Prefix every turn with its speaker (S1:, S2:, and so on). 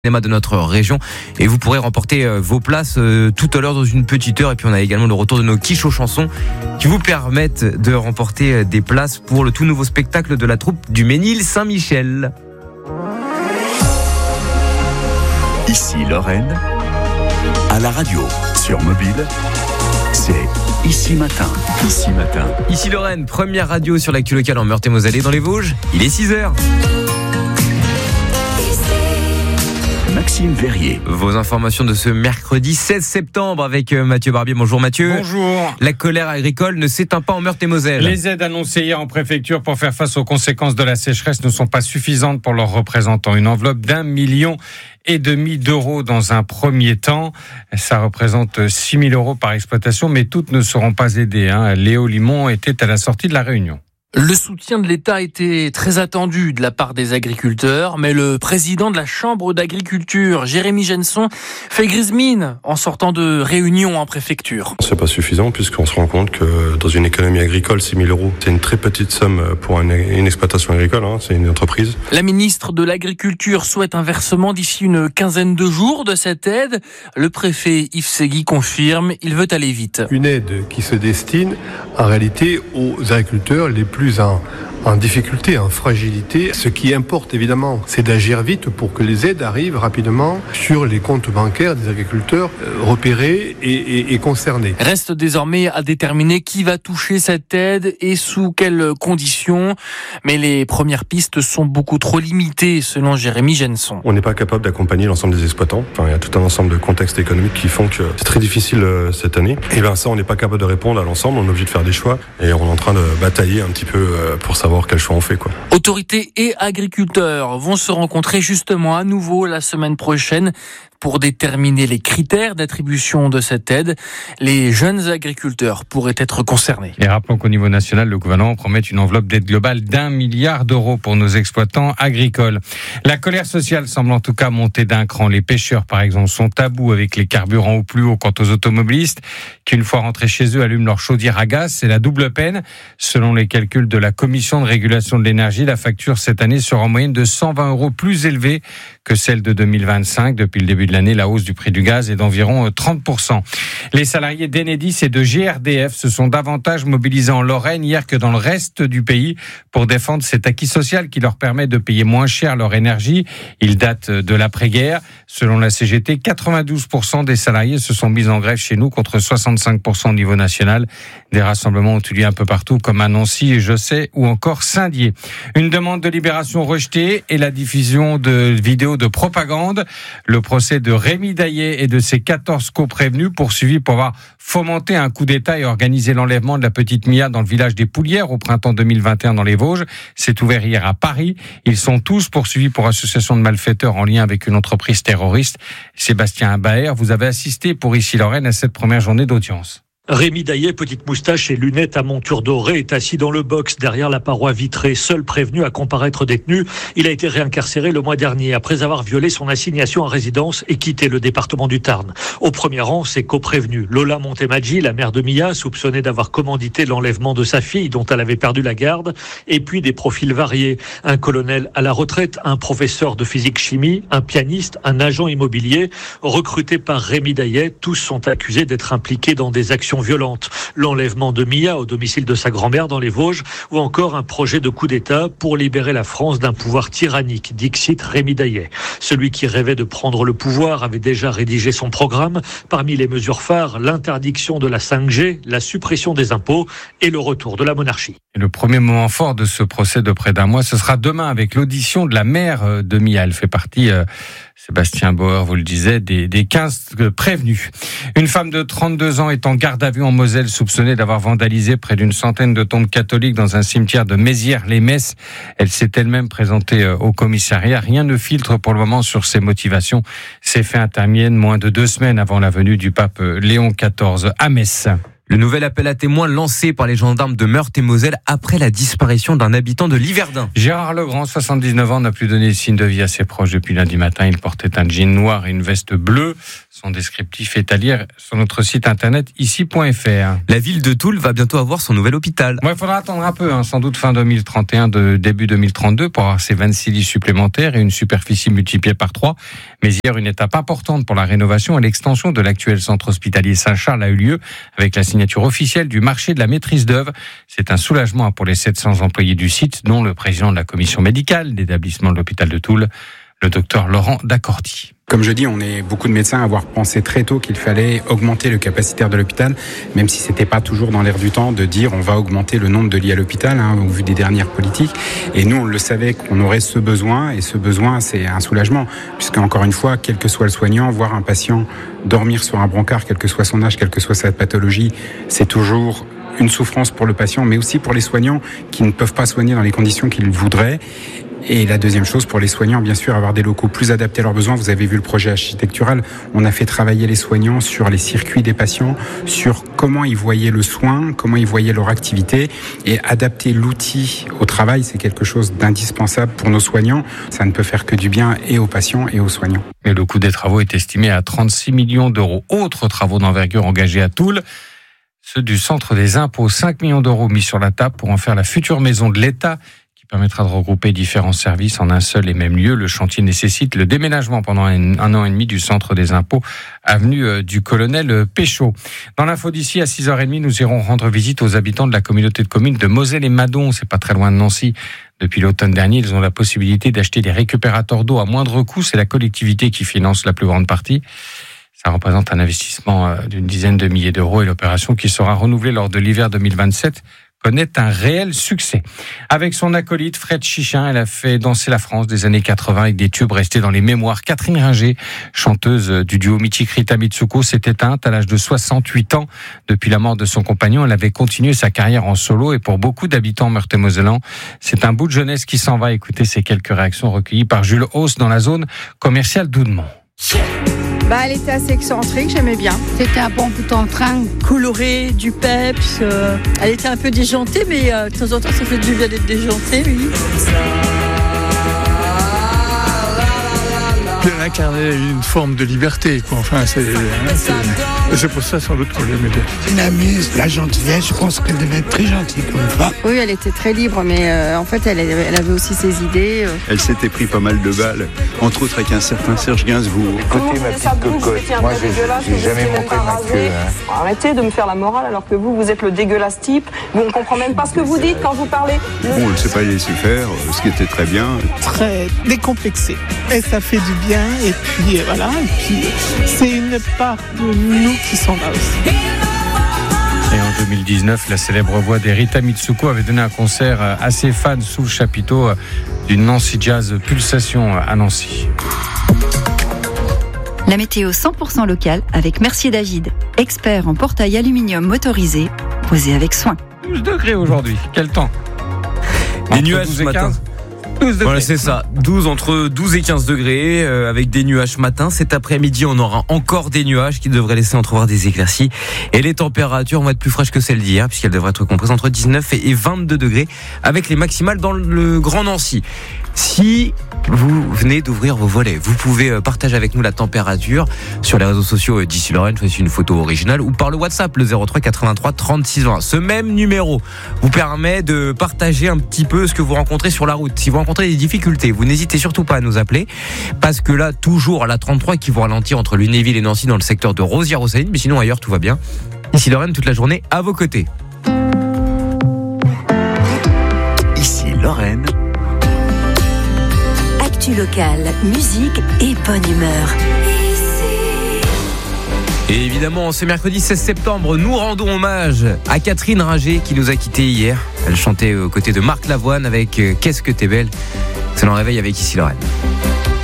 S1: de notre région et vous pourrez remporter vos places tout à l'heure dans une petite heure. Et puis on a également le retour de nos quiches aux chansons qui vous permettent de remporter des places pour le tout nouveau spectacle de la troupe du Ménil-Saint-Michel.
S2: Ici Lorraine, à la radio, sur mobile, c'est Ici Matin. Ici Matin.
S1: Ici Lorraine, première radio sur l'actu locale en Meurthe-et-Moselle et dans les Vosges. Il est 6h.
S2: Maxime Verrier.
S1: Vos informations de ce mercredi 16 septembre avec Mathieu Barbier. Bonjour Mathieu.
S3: Bonjour.
S1: La colère agricole ne s'éteint pas en Meurthe-et-Moselle.
S3: Les aides annoncées hier en préfecture pour faire face aux conséquences de la sécheresse ne sont pas suffisantes pour leurs représentants. Une enveloppe d'1,5 million d'euros dans un premier temps. Ça représente 6 000 euros par exploitation, mais toutes ne seront pas aidées. Léo Limon était à la sortie de la réunion.
S4: Le soutien de l'État était très attendu de la part des agriculteurs, mais le président de la Chambre d'agriculture, Jérémy Genson, fait grise mine en sortant de réunion en préfecture.
S5: C'est pas suffisant puisqu'on se rend compte que dans une économie agricole, 6 000 euros, c'est une très petite somme pour une exploitation agricole, c'est une entreprise.
S4: La ministre de l'Agriculture souhaite un versement d'ici une quinzaine de jours de cette aide. Le préfet Yves Segui confirme, il veut aller vite.
S6: Une aide qui se destine en réalité aux agriculteurs les plus en difficulté, en fragilité. Ce qui importe évidemment, c'est d'agir vite pour que les aides arrivent rapidement sur les comptes bancaires des agriculteurs repérés et concernés.
S4: Reste désormais à déterminer qui va toucher cette aide et sous quelles conditions. Mais les premières pistes sont beaucoup trop limitées selon Jérémy Genson.
S5: On n'est pas capable d'accompagner l'ensemble des exploitants. Il y a tout un ensemble de contextes économiques qui font que c'est très difficile cette année. Et bien ça, on n'est pas capable de répondre à l'ensemble. On est obligé de faire des choix et on est en train de batailler un petit peu pour savoir quel choix on fait, quoi.
S4: Autorités et agriculteurs vont se rencontrer justement à nouveau la semaine prochaine pour déterminer les critères d'attribution de cette aide. Les jeunes agriculteurs pourraient être concernés.
S3: Et rappelons qu'au niveau national, le gouvernement promet une enveloppe d'aide globale d'1 milliard d'euros pour nos exploitants agricoles. La colère sociale semble en tout cas monter d'un cran. Les pêcheurs, par exemple, sont à bout avec les carburants au plus haut. Quant aux automobilistes, qui une fois rentrés chez eux allument leur chaudière à gaz, c'est la double peine. Selon les calculs de la Commission de régulation de l'énergie, la facture cette année sera en moyenne de 120 euros plus élevée que celle de 2025. Depuis le début de l'année, la hausse du prix du gaz est d'environ 30%. Les salariés d'Enedis et de GRDF se sont davantage mobilisés en Lorraine hier que dans le reste du pays pour défendre cet acquis social qui leur permet de payer moins cher leur énergie. Il date de l'après-guerre. Selon la CGT, 92% des salariés se sont mis en grève chez nous contre 65% au niveau national. Des rassemblements ont eu lieu un peu partout comme à Nancy, Josset ou encore Saint-Dié. Une demande de libération rejetée et la diffusion de vidéos de propagande. Le procès de Rémi Daillet et de ses 14 co-prévenus poursuivis pour avoir fomenté un coup d'État et organisé l'enlèvement de la petite Mia dans le village des Poulières au printemps 2021 dans les Vosges. C'est ouvert hier à Paris. Ils sont tous poursuivis pour association de malfaiteurs en lien avec une entreprise terroriste. Sébastien Baer, vous avez assisté pour Ici Lorraine à cette première journée d'audience.
S7: Rémi Daillet, petite moustache et lunettes à monture dorée, est assis dans le box derrière la paroi vitrée, seul prévenu à comparaître détenu. Il a été réincarcéré le mois dernier après avoir violé son assignation à résidence et quitté le département du Tarn. Au premier rang, ses co-prévenus. Lola Montemaggi, la mère de Mia, soupçonnée d'avoir commandité l'enlèvement de sa fille dont elle avait perdu la garde, et puis des profils variés. Un colonel à la retraite, un professeur de physique-chimie, un pianiste, un agent immobilier, recrutés par Rémi Daillet. Tous sont accusés d'être impliqués dans des actions violente, l'enlèvement de Mia au domicile de sa grand-mère dans les Vosges ou encore un projet de coup d'État pour libérer la France d'un pouvoir tyrannique, dixit Rémi Daillet. Celui qui rêvait de prendre le pouvoir avait déjà rédigé son programme. Parmi les mesures phares, l'interdiction de la 5G, la suppression des impôts et le retour de la monarchie.
S3: Et le premier moment fort de ce procès de près d'un mois, ce sera demain avec l'audition de la mère de Mia. Elle fait partie, Sébastien Bauer vous le disait, des 15 prévenus. Une femme de 32 ans est en garde à vue en Moselle, soupçonnée d'avoir vandalisé près d'une centaine de tombes catholiques dans un cimetière de Mézières-les-Messes. Elle s'est elle-même présentée au commissariat. Rien ne filtre pour le moment sur ses motivations. Ces faits interviennent moins de 2 semaines avant la venue du pape Léon XIV à Metz.
S1: Le nouvel appel à témoins lancé par les gendarmes de Meurthe-et-Moselle après la disparition d'un habitant de Liverdun.
S3: Gérard Legrand, 79 ans, n'a plus donné signe de vie à ses proches depuis lundi matin. Il portait un jean noir et une veste bleue. Son descriptif est à lire sur notre site internet ici.fr.
S1: La ville de Toul va bientôt avoir son nouvel hôpital.
S3: Il faudra attendre un peu, sans doute fin 2031, début 2032 pour avoir ses 26 lits supplémentaires et une superficie multipliée par 3. Mais hier, une étape importante pour la rénovation et l'extension de l'actuel centre hospitalier Saint-Charles a eu lieu avec la signature officielle du marché de la maîtrise d'œuvre. C'est un soulagement pour les 700 employés du site, dont le président de la commission médicale d'établissement de l'hôpital de Toul, le docteur Laurent Dacorti.
S8: Comme je dis, on est beaucoup de médecins à avoir pensé très tôt qu'il fallait augmenter le capacitaire de l'hôpital, même si c'était pas toujours dans l'air du temps de dire on va augmenter le nombre de lits à l'hôpital, au vu des dernières politiques. Et nous, on le savait qu'on aurait ce besoin, et ce besoin, c'est un soulagement, puisque encore une fois, quel que soit le soignant, voir un patient dormir sur un brancard, quel que soit son âge, quelle que soit sa pathologie, c'est toujours une souffrance pour le patient, mais aussi pour les soignants qui ne peuvent pas soigner dans les conditions qu'ils voudraient. Et la deuxième chose, pour les soignants, bien sûr, avoir des locaux plus adaptés à leurs besoins. Vous avez vu le projet architectural. On a fait travailler les soignants sur les circuits des patients, sur comment ils voyaient le soin, comment ils voyaient leur activité. Et adapter l'outil au travail, c'est quelque chose d'indispensable pour nos soignants. Ça ne peut faire que du bien et aux patients et aux soignants.
S3: Et le coût des travaux est estimé à 36 millions d'euros. Autres travaux d'envergure engagés à Toul, ceux du centre des impôts, 5 millions d'euros mis sur la table pour en faire la future maison de l'État, permettra de regrouper différents services en un seul et même lieu. Le chantier nécessite le déménagement pendant un an et demi du centre des impôts, avenue du Colonel Péchaud. Dans l'info d'ici, à 6h30, nous irons rendre visite aux habitants de la communauté de communes de Moselle et Madon. C'est pas très loin de Nancy. Depuis l'automne dernier, ils ont la possibilité d'acheter des récupérateurs d'eau à moindre coût. C'est la collectivité qui finance la plus grande partie. Ça représente un investissement d'une dizaine de milliers d'euros et l'opération qui sera renouvelée lors de l'hiver 2027 connaît un réel succès. Avec son acolyte Fred Chichin, elle a fait danser la France des années 80 avec des tubes restés dans les mémoires. Catherine Ringer, chanteuse du duo mythique Rita Mitsuko, s'est éteinte à l'âge de 68 ans. Depuis la mort de son compagnon, elle avait continué sa carrière en solo et pour beaucoup d'habitants meurthe-et-mosellan, c'est un bout de jeunesse qui s'en va. Écoutez ces quelques réactions recueillies par Jules Hauss dans la zone commerciale d'Oudemont.
S9: Elle était assez excentrique, j'aimais bien.
S10: C'était un bon bout en train.
S9: Colorée, du peps. Elle était un peu déjantée, mais de temps en temps, ça fait du bien d'être déjantée, oui.
S11: Elle incarnait une forme de liberté, quoi. Enfin, c'est pour ça, sans doute, qu'on l'aimait bien.
S12: Dynamisme, la gentillesse, je pense qu'elle devait être très gentille comme femme.
S9: Oui, elle était très libre, mais en fait, elle avait aussi ses idées.
S13: Elle s'était pris pas mal de balles, entre autres avec un certain Serge Gainsbourg.
S14: Écoutez, ma petite cocotte, moi, j'ai jamais montré ma queue.
S15: Arrêtez de me faire la morale alors que vous êtes le dégueulasse type. On ne comprend même pas ce que vous dites quand vous parlez.
S13: Bon, elle ne s'est pas laissé faire, ce qui était très bien.
S16: Très décomplexé. Et ça fait du bien. Et puis voilà, et puis c'est une part de nous qui sont là aussi.
S3: Et en 2019, la célèbre voix des Rita Mitsuko avait donné un concert à ses fans sous le chapiteau d'une Nancy Jazz Pulsation à Nancy.
S17: La météo 100% locale avec Mercier David, expert en portail aluminium motorisé, posé avec soin.
S3: 12 degrés aujourd'hui, quel temps?
S1: Des nuages ce matin. Voilà, c'est ça. Entre 12 et 15 degrés, avec des nuages ce matin. Cet après-midi, on aura encore des nuages qui devraient laisser entrevoir des éclaircies. Et les températures vont être plus fraîches que celles d'hier, puisqu'elles devraient être comprises entre 19 et 22 degrés, avec les maximales dans le Grand Nancy. Si vous venez d'ouvrir vos volets, vous pouvez partager avec nous la température sur les réseaux sociaux d'ici Lorraine, choisissez une photo originale, ou par le WhatsApp, le 03 83 36 20. Ce même numéro vous permet de partager un petit peu ce que vous rencontrez sur la route. Si vous rencontrez des difficultés, vous n'hésitez surtout pas à nous appeler, parce que là, toujours la 33 qui vous ralentit entre Lunéville et Nancy dans le secteur de Rosières-aux-Salines, mais sinon ailleurs tout va bien. Ici Lorraine, toute la journée à vos côtés.
S2: Ici Lorraine.
S18: Actu locale, musique et bonne humeur.
S1: Et évidemment, ce mercredi 16 septembre, nous rendons hommage à Catherine Ringer qui nous a quittés hier. Elle chantait aux côtés de Marc Lavoine avec Qu'est-ce que t'es belle. C'est le réveil avec Ici Lorraine.